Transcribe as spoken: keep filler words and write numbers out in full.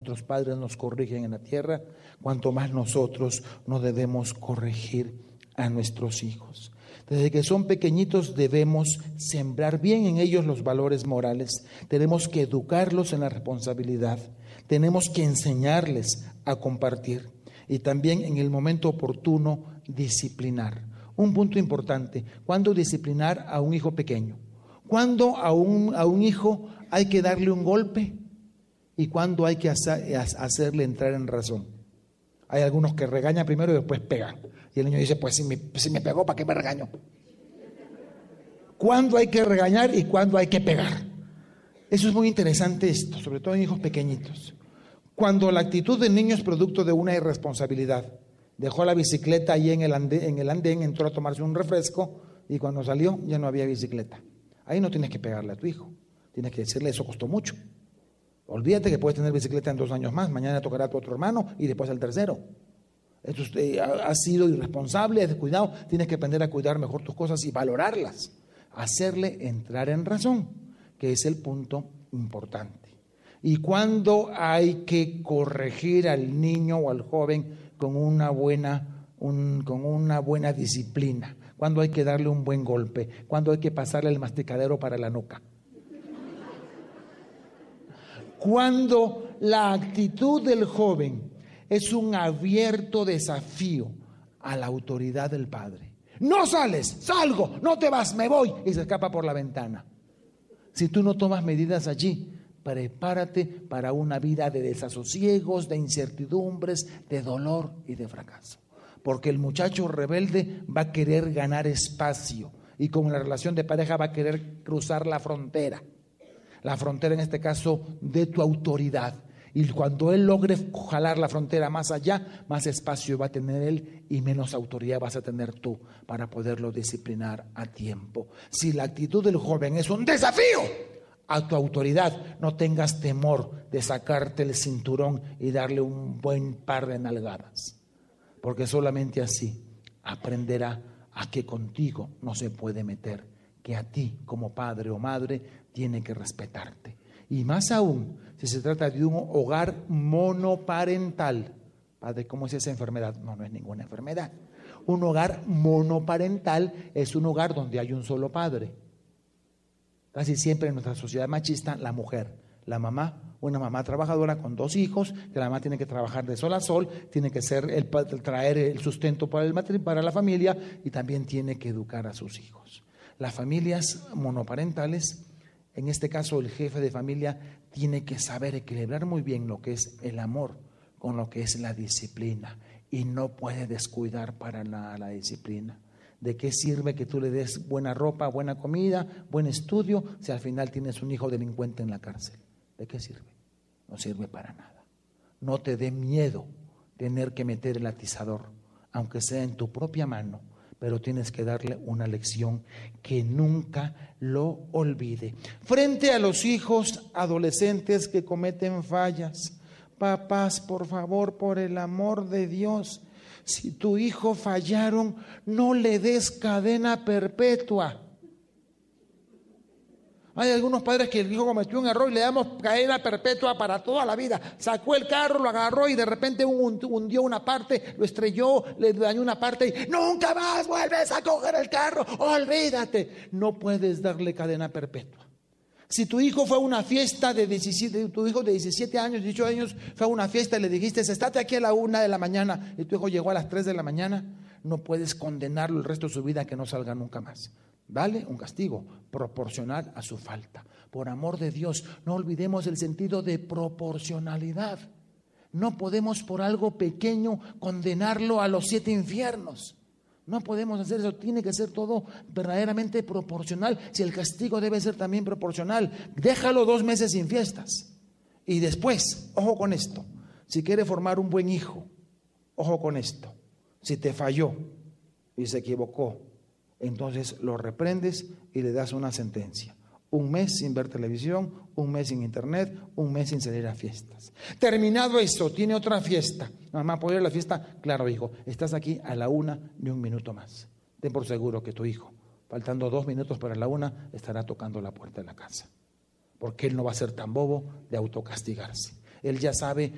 nuestros padres nos corrigen en la tierra, cuanto más nosotros no debemos corregir a nuestros hijos. Desde que son pequeñitos debemos sembrar bien en ellos los valores morales. Tenemos que educarlos en la responsabilidad. Tenemos que enseñarles a compartir. Y también en el momento oportuno disciplinar. Un punto importante: ¿cuándo disciplinar a un hijo pequeño? ¿Cuándo a un, a un hijo hay que darle un golpe? ¿Y cuándo hay que hacer, hacerle entrar en razón? Hay algunos que regañan primero y después pegan. Y el niño dice, pues si me, si me pegó, ¿para qué me regañó? ¿Cuándo hay que regañar y cuándo hay que pegar? Eso es muy interesante esto, sobre todo en hijos pequeñitos. Cuando la actitud del niño es producto de una irresponsabilidad. Dejó la bicicleta ahí en el andén, en el andén, entró a tomarse un refresco y cuando salió ya no había bicicleta. Ahí no tienes que pegarle a tu hijo. Tienes que decirle, eso costó mucho. Olvídate que puedes tener bicicleta en dos años más. Mañana tocará a tu otro hermano y después al tercero. Esto eh, ha sido irresponsable, has descuidado. Tienes que aprender a cuidar mejor tus cosas y valorarlas. Hacerle entrar en razón, que es el punto importante. Y cuando hay que corregir al niño o al joven con una buena, un, con una buena disciplina. Cuando hay que darle un buen golpe. Cuando hay que pasarle el masticadero para la nuca. Cuando la actitud del joven es un abierto desafío a la autoridad del padre. No sales, salgo, no te vas, me voy. Y se escapa por la ventana. Si tú no tomas medidas allí, prepárate para una vida de desasosiegos, de incertidumbres, de dolor y de fracaso. Porque el muchacho rebelde va a querer ganar espacio y con la relación de pareja va a querer cruzar la frontera. La frontera en este caso de tu autoridad. Y cuando él logre jalar la frontera más allá, más espacio va a tener él y menos autoridad vas a tener tú para poderlo disciplinar a tiempo. Si la actitud del joven es un desafío a tu autoridad, no tengas temor de sacarte el cinturón y darle un buen par de nalgadas. Porque solamente así aprenderá a que contigo no se puede meter, que a ti como padre o madre tiene que respetarte. Y más aún, si se trata de un hogar monoparental. Padre, ¿cómo es esa enfermedad? No, no es ninguna enfermedad. Un hogar monoparental es un hogar donde hay un solo padre. Casi siempre en nuestra sociedad machista, la mujer, la mamá, una mamá trabajadora con dos hijos, que la mamá tiene que trabajar de sol a sol, tiene que ser el, traer el sustento para, el, para la familia y también tiene que educar a sus hijos. Las familias monoparentales, en este caso el jefe de familia tiene que saber equilibrar muy bien lo que es el amor con lo que es la disciplina y no puede descuidar para nada la disciplina. ¿De qué sirve que tú le des buena ropa, buena comida, buen estudio si al final tienes un hijo delincuente en la cárcel? ¿De qué sirve? No sirve para nada. No te dé miedo tener que meter el atizador, aunque sea en tu propia mano, pero tienes que darle una lección que nunca lo olvide. Frente a los hijos adolescentes que cometen fallas, papás, por favor, por el amor de Dios, si tu hijo fallaron, no le des cadena perpetua. Hay algunos padres que el hijo cometió un error y le damos cadena perpetua para toda la vida. Sacó el carro, lo agarró y de repente hundió una parte, lo estrelló, le dañó una parte y nunca más vuelves a coger el carro, olvídate. No puedes darle cadena perpetua. Si tu hijo fue a una fiesta de diecisiete, tu hijo de diecisiete años, dieciocho años, fue a una fiesta y le dijiste, estate aquí a la una de la mañana y tu hijo llegó a las tres de la mañana, no puedes condenarlo el resto de su vida a que no salga nunca más. Dale un castigo proporcional a su falta. Por amor de Dios, no olvidemos el sentido de proporcionalidad. No podemos por algo pequeño condenarlo a los siete infiernos. No podemos hacer eso, tiene que ser todo verdaderamente proporcional. Si el castigo debe ser también proporcional, déjalo dos meses sin fiestas. Y después, ojo con esto, si quiere formar un buen hijo, ojo con esto, si te falló y se equivocó, entonces lo reprendes y le das una sentencia. Un mes sin ver televisión, un mes sin internet, un mes sin salir a fiestas. Terminado eso, tiene otra fiesta. Mamá, ¿puedo ir a la fiesta? Claro, hijo, estás aquí a la una ni un minuto más. Ten por seguro que tu hijo, faltando dos minutos para la una, estará tocando la puerta de la casa. Porque él no va a ser tan bobo de autocastigarse. Él ya sabe